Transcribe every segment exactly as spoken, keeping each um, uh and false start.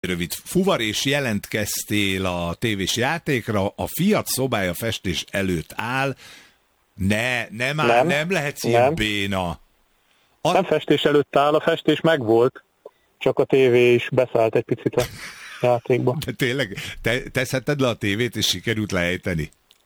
Rövid. Fuvarés, jelentkeztél a tévés játékra, a Fiat szobája festés előtt áll. Ne, nem áll, nem, nem lehetsz ilyen nem. béna. A... Nem festés előtt áll, a festés megvolt, csak a tévé is beszállt egy picit a játékba. De tényleg, te teszheted le a tévét, és sikerült leejteni?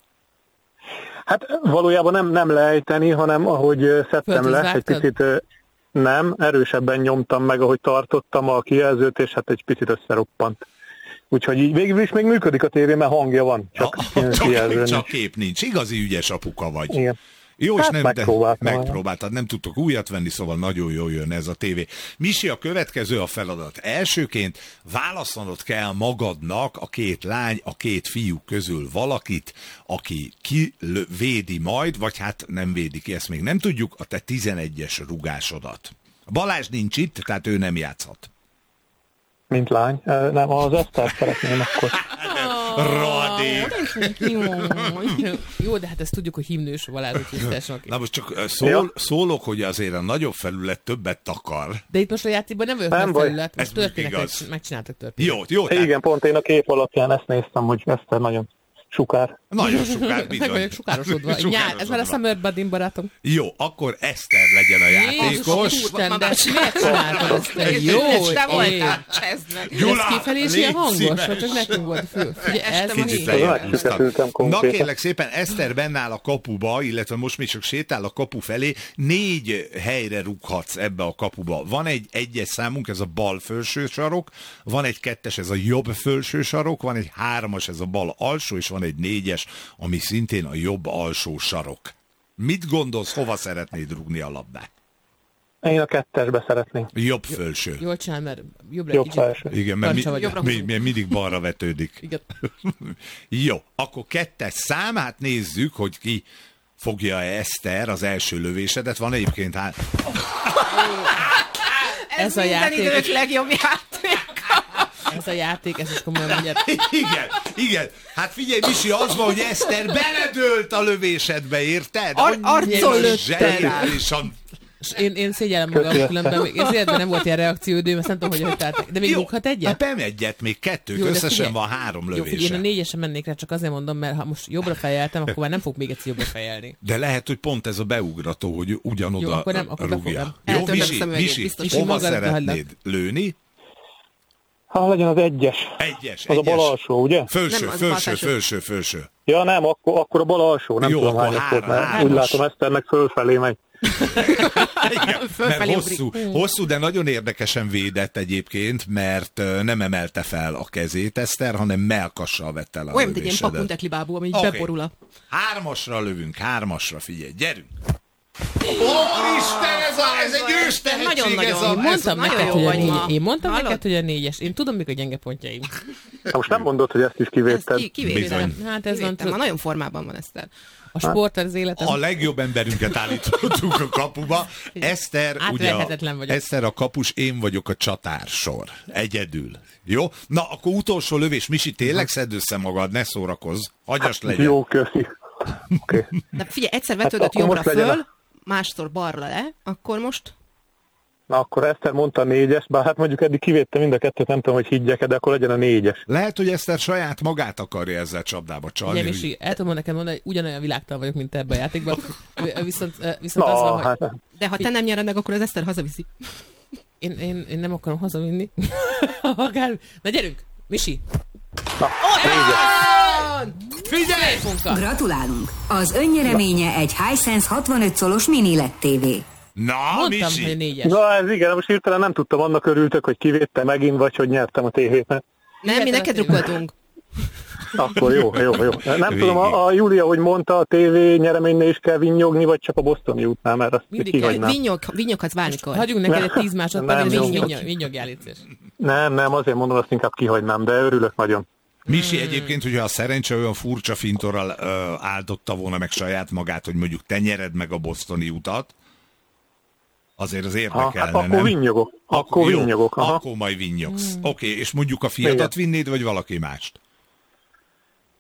Hát valójában nem, nem leejteni, hanem ahogy szedtem le, egy picit nem, erősebben nyomtam meg, ahogy tartottam a kijelzőt, és hát egy picit összeroppant. Úgyhogy így végül is még működik a tévé, mert hangja van, csak ja, csak, csak kép nincs. Igazi ügyes apuka vagy. Igen. Jó, hát és nem, megpróbáltam. Megpróbáltad, nem tudtok újat venni, szóval nagyon jól jön ez a tévé. Misi, a következő a feladat. Elsőként választanod kell magadnak a két lány, a két fiú közül valakit, aki kivédi majd, vagy hát nem védi ki, ezt még nem tudjuk, a te tizenegyes rugásodat. Balázs nincs itt, tehát ő nem játszhat. Mint lány? Nem, az Esztert szeretném akkor. Radék! Jó, jó, de hát ezt tudjuk, hogy himnős Balázs, hogy tisztesnek. Na most csak szól, ja. szólok, hogy azért a nagyobb felület többet takar. De itt most a játékban nem olyan felület, most történetet megcsináltak történetet. Jó, jó. Tehát... Igen, pont én a kép alapján ezt néztem, hogy Eszter nagyon sukár. Nagyon sukár, bizony. Meg vagyok sukárosodva. Nyár, ez már a Summer Buddy barátom. Jó, akkor Eszter legyen a játékos. Isten, de miért csináltad ezt? Jó, te voltál csesznek. Ez kifelé is ilyen hangos, vagy csak nekünk volt fül. Kicsit Na kérlek szépen, Eszter benne áll a kapuba, illetve most még csak sétál a kapu felé, négy helyre rúghatsz ebbe a kapuba. Van egy egyes számunk, ez a bal felső sarok, van egy kettes, ez a jobb felső sarok, van egy hármas, ez a bal alsó, és van egy négyes, ami szintén a jobb alsó sarok. Mit gondolsz, hova szeretnéd rúgni a labdát? Én a kettesbe szeretném. Jobb felső. Jól csinál, mert jobbra jobb kicsit. Felső. Igen, mert mi, mi, mi, mindig balra vetődik. Igen. Jó, akkor kettes szám, hát nézzük, hogy ki fogja Eszter az első lövésedet. Van egyébként hát... Ez, ez a játék. Idők legjobb játék. Ez a játék, ez is komolyan mondjad. Igen, igen. Hát figyelj, Misi, az van, hogy Eszter beledőlt a lövésedbe, érted? Ar- arcol zseniálisan. Én, én szégyellem magam, különben még az életben nem volt ilyen reakcióidőm, ezt nem tudom, hogy hogy tehát. De még jó, rúghat egyet? Hát nem egyet, még kettőt, jó, összesen figyelj, van három lövése. Jó, én a négyesen mennék rá, csak azért mondom, mert ha most jobbra fejeltem, akkor már nem fog még egyszer jobbra fejelni. De lehet, hogy pont ez a beugrató, hogy ugyanoda jó, akkor nem, akkor rúgja. Jó, Misi, Misi, hova szeretnéd lőni? Ha legyen az egyes. Egyes, az egyes. A bal alsó, ugye? Felső, nem, felső, felső, felső. Ja nem, akkor, akkor a bal alsó, nem jó, tudom hányos volt, mert hármas. Úgy látom Eszternek fölfelé megy. Igen, mert hosszú, hosszú, de nagyon érdekesen védett egyébként, mert nem emelte fel a kezét Eszter, hanem melkassal vette el a olyan, mint egy ilyen lövésedet. papuntekli bábú, ami okay. beborul a... Hármasra lövünk, hármasra, figyelj, gyerünk! Ó, oh, Isten, ez, a, ez egy őstehetség, ez a... Én mondtam neked, hogy a négy, én mondtam Hallod? neked, hogy a négyes. Én tudom, mik a gyenge pontjaim. Most nem mondod, hogy ezt is kivédted. Ezt ki, kivédtem. Hát ez van, már nagyon formában van Eszter. A sport az életem. A legjobb emberünket állítottuk a kapuba. Eszter, ugye a, Eszter a kapus, én vagyok a csatársor. Egyedül. Jó? Na, akkor utolsó lövés. Misi, tényleg szedd össze magad, ne szórakozz. Hagyast legyen. Jó, köszi. Okay. De figyelj, egyszer vetődött hát jobbra föl, a... másszor balra le, akkor most... Na, akkor Eszter mondta a négyes, bár hát mondjuk eddig kivédte mind a kettőt, nem tudom, hogy higgyek, de akkor legyen a négyes. Lehet, hogy Eszter saját magát akarja ezzel csapdába csalni. Igen, Misi, el tudom nekem mondani, hogy ugyanolyan világtalan vagyok, mint ebben a játékban. Viszont, viszont no, az van, hát... hogy... De ha te nem nyered meg, akkor az Eszter hazaviszi. Én, én, én nem akarom hazavinni. Na gyerünk, Misi! Na, figyelj! Gratulálunk! Az önnyereménye egy Hisense hatvanöt colos mini el é dé tévé. Na, mondtam, Misi! hogy négyes. Na, ez igen, most hirtelen nem tudtam, annak örültök, hogy kivédte megint, vagy hogy nyertem a tévét. Mert... Nem, mi neked rukkoltunk. Akkor jó, jó, jó. Nem Végig. tudom, a, a Júlia, hogy mondta, a tévé nyereménynél is kell vinnyogni, vagy csak a bostoni útnál, mert azt kihagynám. Vinnyog, vinnyoghatsz bármikor. Hagyjunk neked egy tíz másodpercet, és vinnyog, vinyogjál itt. Nem, nem, azért mondom, azt inkább kihagynám, de örülök nagyon. Misi egyébként, hogyha a szerencse olyan furcsa fintorral uh, áldotta volna meg saját magát, hogy mondjuk te nyered meg a bostoni utat, azért az érdekelne, ha, hát nem? Akkor vinnyogok. Akkor, akkor jó, vinnyogok. Aha. Akkor majd vinnyogsz. Mm. Oké, okay, és mondjuk a fiatat vinnéd, vagy valaki mást?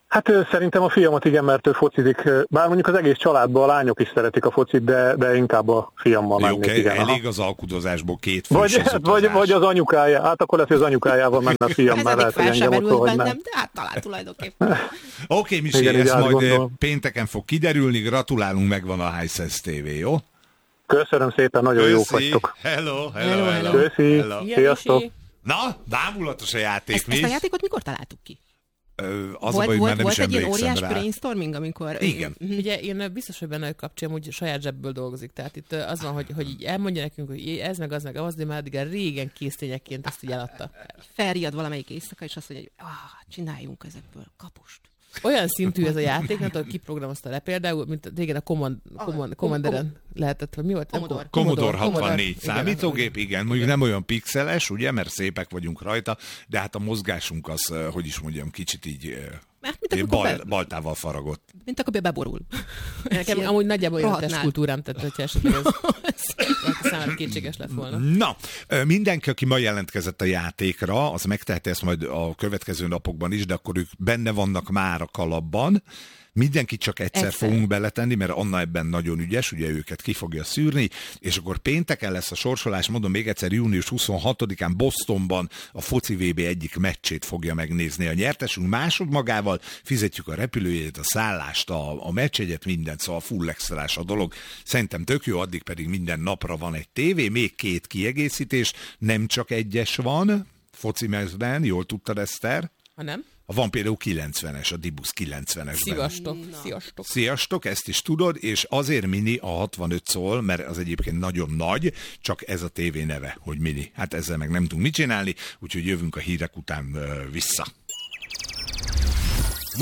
Hát szerintem a fiamat igen, mert ő focizik, bár mondjuk az egész családban a lányok is szeretik a focit, de, de inkább a fiammal mennék. Oké, igen, elég az alkudozásból két fős vagy, vagy, vagy az anyukája, hát akkor lehet, hogy az anyukájával menne a fiam, mert lehet, hogy engem ott, hogy nem. De hát talán tulajdonképpen. Oké, okay, Misi, igen, ez majd gondolom. Pénteken fog kiderülni, gratulálunk, megvan a Hisense té vé, jó? Köszönöm szépen, nagyon Köszi. jók vagytok. Hello, hello, hello. hello. Köszi, hello. Sziasztok. Na, bámulatos a játék. Ezt, ezt a játékot mikor találtuk ki? Az volt, a baj, volt, már nem volt is egy ilyen óriás rá. brainstorming, amikor... Igen. Uh-huh. Ugye én biztos, hogy benne, hogy kapcsolom, hogy saját zsebből dolgozik. Tehát itt az van, hogy, hogy így elmondja nekünk, hogy ez meg az meg az, de már addig régen késztényekként ezt így eladta. Felriad valamelyik éjszaka, és azt mondja, hogy ah, csináljunk ezekből kapust. Olyan szintű ez a játék, nem tudom, kiprogramozta le például, mint régen a Command, Command, Commanderen lehetett, vagy mi volt? Commodore. Commodore hatvannégy számítógép, igen, igen. Mondjuk nem olyan pixeles, ugye, mert szépek vagyunk rajta, de hát a mozgásunk az, hogy is mondjam, kicsit így bal, be... baltával faragott. Mint akkor beborul. Nekem amúgy nagyjából olyan testkultúrám, tehát hogyha esetleg ez számára kétséges lett volna. Na, mindenki, aki ma jelentkezett a játékra, az megteheti ezt majd a következő napokban is, de akkor ők benne vannak már a kalapban. Mindenkit csak egyszer, egyszer fogunk beletenni, mert Anna ebben nagyon ügyes, ugye őket ki fogja szűrni, és akkor pénteken lesz a sorsolás, mondom még egyszer, június huszonhatodikán Bostonban a foci vé bé egyik meccsét fogja megnézni a nyertesünk, másodmagával fizetjük a repülőjét, a szállást, a, a meccsegyet, mindent, szóval full extrás a dolog. Szerintem tök jó, addig pedig minden napra van egy tévé, még két kiegészítés, nem csak egyes van, foci mezben, jól tudtad, Eszter? Ha nem? Van például kilencvenes, a Dibusz kilencvenesben. Sziasztok, sziasztok. Sziasztok, ezt is tudod, és azért mini a hatvanöt szól, mert az egyébként nagyon nagy, csak ez a tévé neve, hogy mini. Hát ezzel meg nem tudunk mit csinálni, úgyhogy jövünk a hírek után uh, vissza.